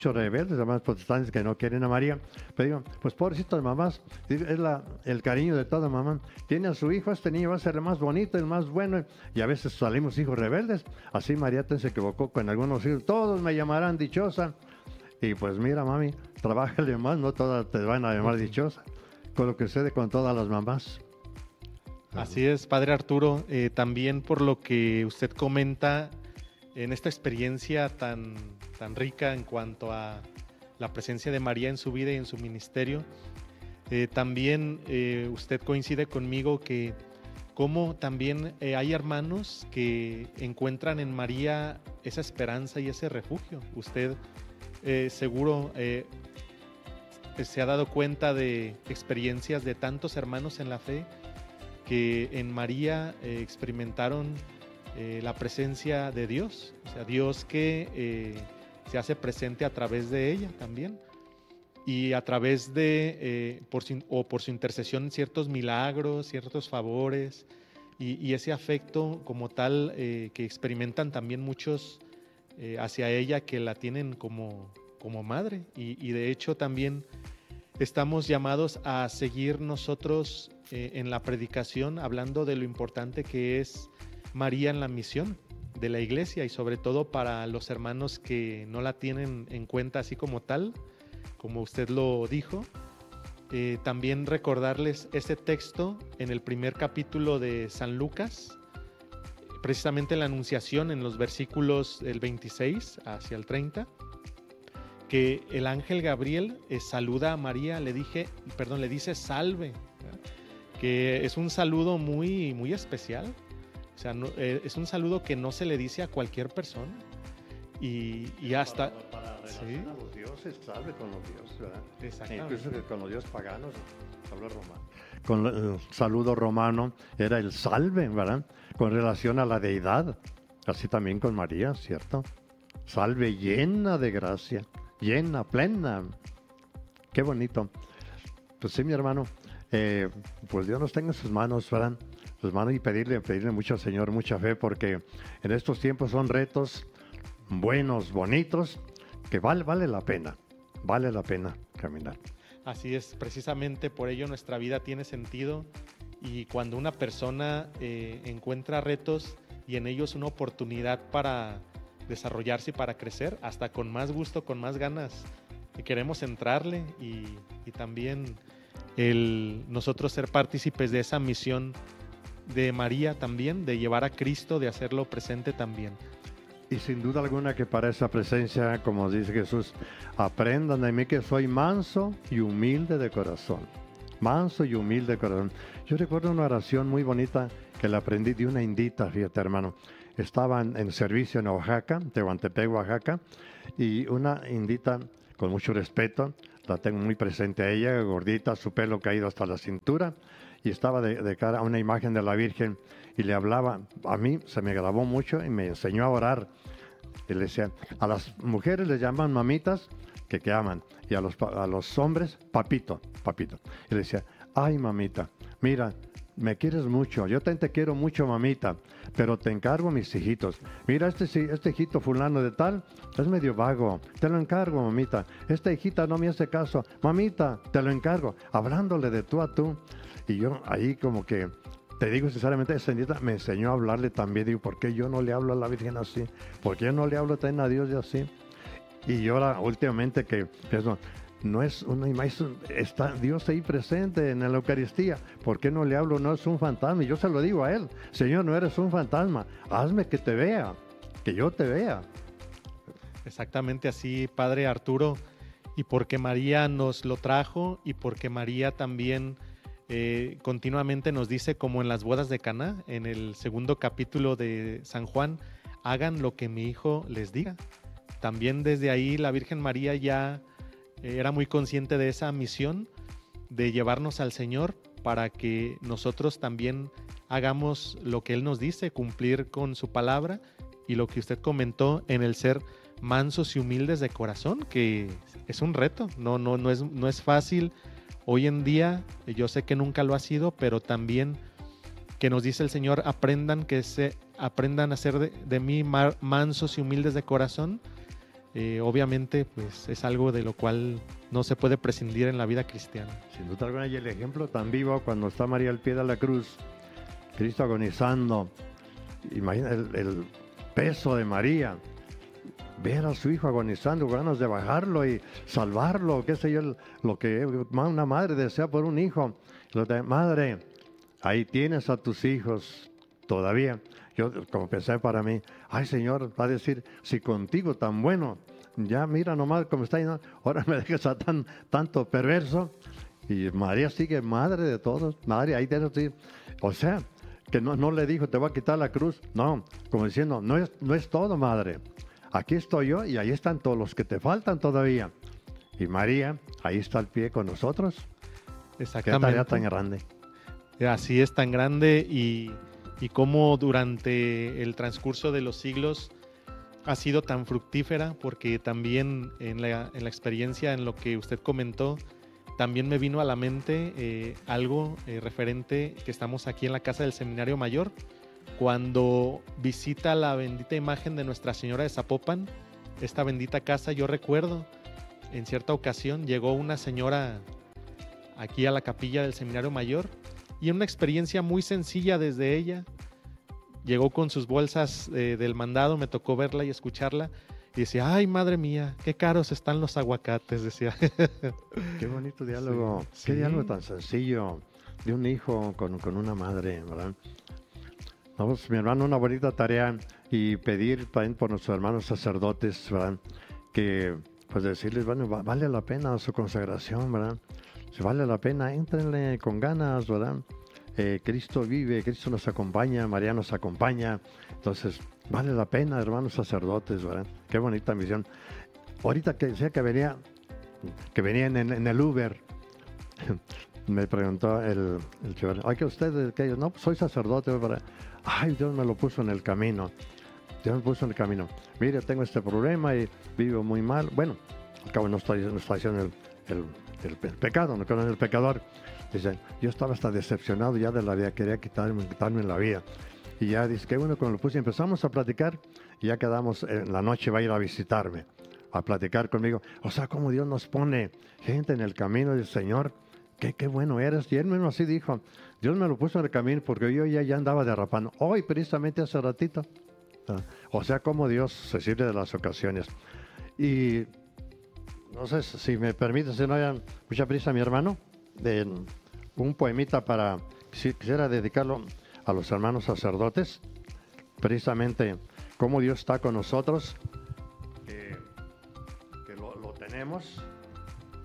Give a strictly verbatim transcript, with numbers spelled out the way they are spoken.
muchos rebeldes, además protestantes que no quieren a María, pero digo, pues pobrecitas mamás, es la, el cariño de toda mamá. Tiene a su hijo, este niño va a ser el más bonito, el más bueno, y a veces salimos hijos rebeldes. Así María se equivocó con algunos hijos, todos me llamarán dichosa. Y pues mira, mami, trabájale más, no todas te van a llamar dichosa, con lo que sucede con todas las mamás. Así es, Padre Arturo, eh, también por lo que usted comenta en esta experiencia tan, tan rica en cuanto a la presencia de María en su vida y en su ministerio, eh, también eh, usted coincide conmigo que como también eh, hay hermanos que encuentran en María esa esperanza y ese refugio. Usted eh, seguro eh, se ha dado cuenta de experiencias de tantos hermanos en la fe que en María eh, experimentaron eh, la presencia de Dios, o sea, Dios que eh, se hace presente a través de ella también, y a través de, eh, por su, o por su intercesión, ciertos milagros, ciertos favores, y, y ese afecto como tal eh, que experimentan también muchos eh, hacia ella, que la tienen como, como madre, y, y de hecho también estamos llamados a seguir nosotros eh, en la predicación, hablando de lo importante que es María en la misión de la iglesia, y sobre todo para los hermanos que no la tienen en cuenta así como tal, como usted lo dijo. Eh, también recordarles ese texto en el primer capítulo de San Lucas, precisamente la Anunciación, en los versículos del veintiséis hacia el treinta, que el ángel Gabriel eh, saluda a María, le dije, perdón, le dice salve, ¿verdad? Que es un saludo muy, muy especial. O sea, no, eh, es un saludo que no se le dice a cualquier persona. Y, y hasta... Para, para ¿sí? a los dioses, salve con los dioses, ¿verdad? Exactamente. Incluso que con los dioses paganos, saludo romano. Con el saludo romano era el salve, ¿verdad? Con relación a la deidad. Así también con María, ¿cierto? Salve llena de gracia, llena, plena. Qué bonito. Pues sí, mi hermano, eh, pues Dios nos tenga en sus manos, ¿verdad? Sus manos, y pedirle, pedirle mucho al Señor, mucha fe, porque en estos tiempos son retos buenos, bonitos, que vale, vale la pena, vale la pena caminar. Así es, precisamente por ello nuestra vida tiene sentido, y cuando una persona eh, encuentra retos y en ellos una oportunidad para desarrollarse y para crecer, hasta con más gusto, con más ganas, queremos entrarle, y, y también el nosotros ser partícipes de esa misión de María también, de llevar a Cristo, de hacerlo presente también. Y sin duda alguna que para esa presencia, como dice Jesús, aprendan de mí que soy manso y humilde de corazón. Manso y humilde de corazón. Yo recuerdo una oración muy bonita que la aprendí de una indita, fíjate hermano. Estaban en servicio en Oaxaca, Tehuantepec, Oaxaca, y una indita con mucho respeto, la tengo muy presente a ella, gordita, su pelo caído hasta la cintura, y estaba de, de cara a una imagen de la Virgen y le hablaba. A mí se me grabó mucho y me enseñó a orar. Y le decía, a las mujeres les llaman mamitas, que que aman, y a los, a los hombres, papito, papito. Y le decía, ay mamita, mira, me quieres mucho, yo también te quiero mucho mamita, pero te encargo mis hijitos. Mira, este, este hijito fulano de tal es medio vago, te lo encargo mamita. Esta hijita no me hace caso, mamita, te lo encargo, hablándole de tú a tú. Y yo ahí como que, te digo sinceramente, esa nieta me enseñó a hablarle también. Digo, ¿por qué yo no le hablo a la Virgen así? ¿Por qué yo no le hablo también a Dios y así? Y yo ahora últimamente que eso, no es una imagen, está Dios ahí presente en la Eucaristía. ¿Por qué no le hablo? No es un fantasma. Y yo se lo digo a Él, Señor, no eres un fantasma. Hazme que te vea, que yo te vea. Exactamente así, Padre Arturo. Y porque María nos lo trajo, y porque María también eh, continuamente nos dice, como en las bodas de Caná, en el segundo capítulo de San Juan, hagan lo que mi hijo les diga. También desde ahí la Virgen María ya eh, era muy consciente de esa misión de llevarnos al Señor para que nosotros también hagamos lo que Él nos dice, cumplir con su palabra, y lo que usted comentó en el ser mansos y humildes de corazón, que es un reto, no, no, no, es, no es fácil hoy en día. Yo sé que nunca lo ha sido, pero también que nos dice el Señor, aprendan, que se, aprendan a ser de, de mí mansos y humildes de corazón, eh, obviamente pues es algo de lo cual no se puede prescindir en la vida cristiana. Sin duda alguna, y el ejemplo tan vivo cuando está María al pie de la cruz, Cristo agonizando, imagina el, el peso de María, ver a su hijo agonizando, ganas de bajarlo y salvarlo, qué sé yo, lo que una madre desea por un hijo. Madre, ahí tienes a tus hijos todavía. Yo como pensé para mí, ay Señor, va a decir, si contigo tan bueno, ya mira nomás cómo está yendo, ahora me dejas a tan, tanto perverso. Y María sigue madre de todos, madre, ahí tienes, sí. O sea, que no, no le dijo, te voy a quitar la cruz, no, como diciendo, no es, no es todo, madre. Aquí estoy yo y ahí están todos los que te faltan todavía. Y María, ahí está al pie con nosotros. Exactamente. Qué tarea tan grande. Así es, tan grande, y, y cómo durante el transcurso de los siglos ha sido tan fructífera, porque también en la, en la experiencia, en lo que usted comentó, también me vino a la mente eh, algo eh, referente que estamos aquí en la casa del Seminario Mayor, cuando visita la bendita imagen de Nuestra Señora de Zapopan, esta bendita casa. Yo recuerdo, en cierta ocasión llegó una señora aquí a la capilla del Seminario Mayor, y en una experiencia muy sencilla desde ella, llegó con sus bolsas eh, del mandado, me tocó verla y escucharla, y decía, ay, madre mía, qué caros están los aguacates, decía. Qué bonito diálogo, sí, qué sí. diálogo tan sencillo de un hijo con, con una madre, ¿verdad? Vamos, mi hermano, una bonita tarea, y pedir también por nuestros hermanos sacerdotes, ¿verdad? Que, pues decirles, bueno, vale la pena su consagración, ¿verdad? Si vale la pena, éntrenle con ganas, ¿verdad? Eh, Cristo vive, Cristo nos acompaña, María nos acompaña. Entonces, vale la pena, hermanos sacerdotes, ¿verdad? Qué bonita misión. Ahorita que decía que venía, que venían en, en el Uber, me preguntó el, el chofer, ay, que usted, que yo, no, pues soy sacerdote, ¿verdad? Ay, Dios me lo puso en el camino. Dios me puso en el camino. Mire, tengo este problema y vivo muy mal. Bueno, al cabo no estoy, no estoy haciendo el, el, el, el pecado, no creo en el pecador. Dice, yo estaba hasta decepcionado ya de la vida, quería quitarme, quitarme la vida. Y ya dice, qué bueno, cuando lo puse, empezamos a platicar, y ya quedamos, en la noche va a ir a visitarme, a platicar conmigo. O sea, como Dios nos pone gente en el camino del Señor, qué, qué bueno eres. Y él mismo así dijo, Dios me lo puso en el camino porque yo ya, ya andaba derrapando. Hoy, precisamente hace ratito. O sea, como Dios se sirve de las ocasiones. Y no sé si me permite, si no haya mucha prisa, mi hermano, de un poemita para, si quisiera dedicarlo a los hermanos sacerdotes, precisamente cómo Dios está con nosotros, que, que lo, lo tenemos,